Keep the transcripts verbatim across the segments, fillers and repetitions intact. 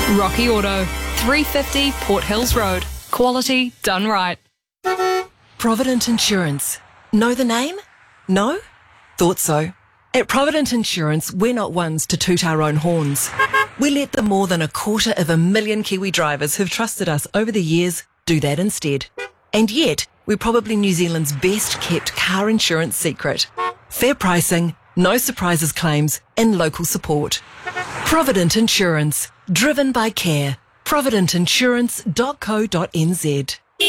Rocky Auto, three fifty Port Hills Road. Quality done right. Provident Insurance. Know the name? No? Thought so. At Provident Insurance, we're not ones to toot our own horns. We let the more than a quarter of a million Kiwi drivers who've trusted us over the years do that instead. And yet, we're probably New Zealand's best kept car insurance secret. Fair pricing, no surprises claims, and local support. Provident Insurance. Driven by care. provident insurance dot co dot n z.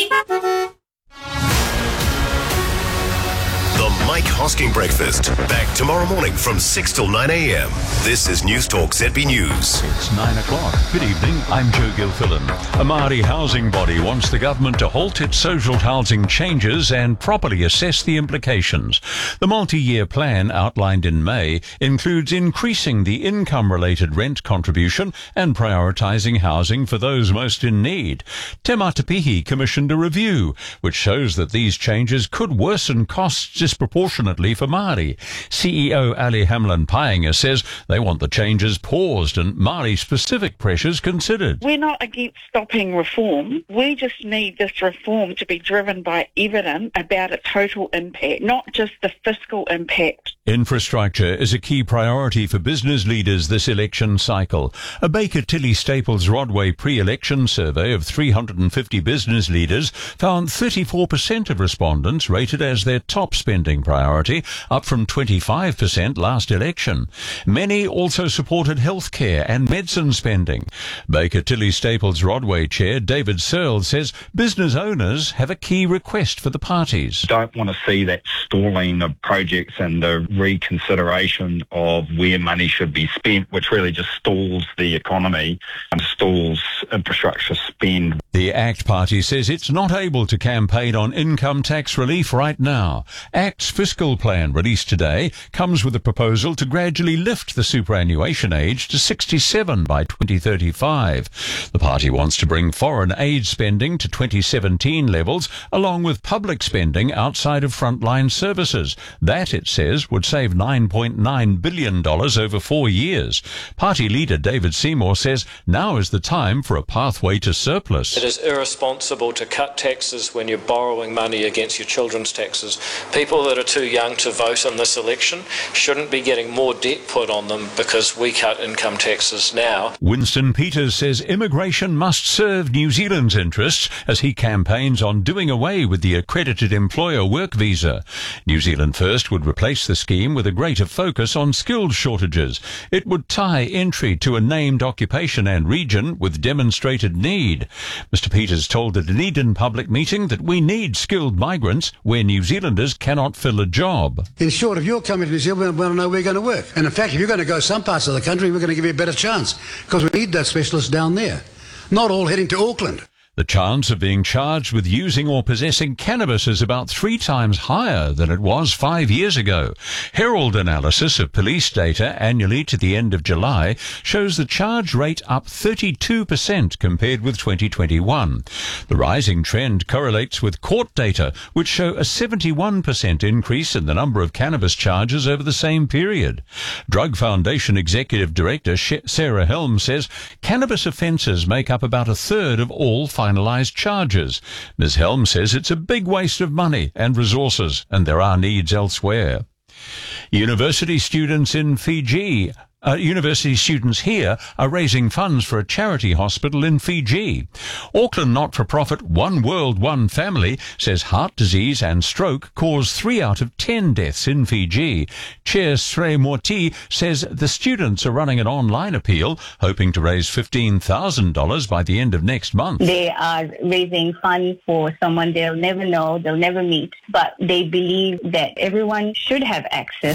The Mike Hosking Breakfast. Back tomorrow morning from six till nine a.m. This is News Talk Z B News. It's nine o'clock. Good evening, I'm Joe Gilfillan. A Māori housing body wants the government to halt its social housing changes and properly assess the implications. The multi-year plan outlined in May includes increasing the income-related rent contribution and prioritising housing for those most in need. Te Matapihi commissioned a review, which shows that these changes could worsen costs disproportionately for Māori. C E O Ali Hamlin-Painga says they want the changes paused and Māori-specific pressures considered. We're not against stopping reform. We just need this reform to be driven by evidence about a total impact, not just the fiscal impact. Infrastructure is a key priority for business leaders this election cycle. A Baker Tilly Staples Rodway pre-election survey of three hundred fifty business leaders found thirty-four percent of respondents rated as their top spending priority, up from twenty-five percent last election. Many also supported healthcare and medicine spending. Baker Tilly Staples Rodway Chair David Searle says business owners have a key request for the parties. Don't want to see that stalling of projects and the reconsideration of where money should be spent, which really just stalls the economy and stalls infrastructure spend. The ACT Party says it's not able to campaign on income tax relief right now. ACT's fiscal plan, released today, comes with a proposal to gradually lift the superannuation age to sixty-seven by twenty thirty-five. The party wants to bring foreign aid spending to twenty seventeen levels, along with public spending outside of frontline services. That, it says, would save nine point nine billion dollars over four years. Party leader David Seymour says now is the time for a pathway to surplus. It is irresponsible to cut taxes when you're borrowing money against your children's taxes. People that are too young to vote in this election shouldn't be getting more debt put on them because we cut income taxes now. Winston Peters says immigration must serve New Zealand's interests as he campaigns on doing away with the accredited employer work visa. New Zealand First would replace the scheme with a greater focus on skilled shortages. It would tie entry to a named occupation and region with demonstrated need. Mister Peters told a Dunedin public meeting that we need skilled migrants where New Zealanders cannot fill a job. In short, if you're coming to New Zealand, we want to know where you're going to work. And in fact, if you're going to go some parts of the country, we're going to give you a better chance because we need those specialists down there. Not all heading to Auckland. The chance of being charged with using or possessing cannabis is about three times higher than it was five years ago. Herald analysis of police data annually to the end of July shows the charge rate up thirty-two percent compared with twenty twenty-one. The rising trend correlates with court data, which show a seventy-one percent increase in the number of cannabis charges over the same period. Drug Foundation Executive Director Sarah Helm says cannabis offences make up about a third of all finalised charges. Miz Helm says it's a big waste of money and resources, and there are needs elsewhere. University students in Fiji Uh, university students here are raising funds for a charity hospital in Fiji. Auckland not-for-profit One World, One Family says heart disease and stroke cause three out of ten deaths in Fiji. Chair Sre Morti says the students are running an online appeal, hoping to raise fifteen thousand dollars by the end of next month. They are raising funds for someone they'll never know, they'll never meet, but they believe that everyone should have access.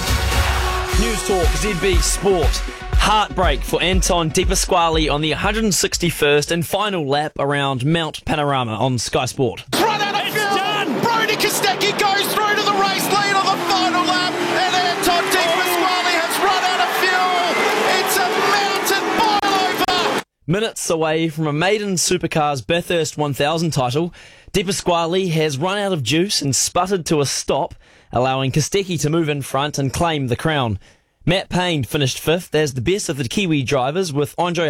News Talk Z B Sport. Heartbreak for Anton De Pasquale on the one hundred sixty-first and final lap around Mount Panorama on Sky Sport. Run out of fuel! Done. Brody Kostecki goes through to the race lead on the final lap, and Anton De Pasquale has run out of fuel. It's a mountain boil-over! Minutes away from a maiden supercars Bathurst one thousand title, De Pasquale has run out of juice and sputtered to a stop, allowing Kostecki to move in front and claim the crown. Matt Payne finished fifth as the best of the Kiwi drivers, with Andre